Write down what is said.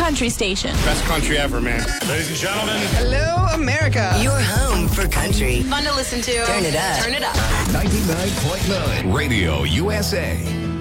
country station. Best country ever, man. Ladies and gentlemen. Hello, America. Your home for country. Fun to listen to. Turn it up. Turn it up. 99.9 Radio USA.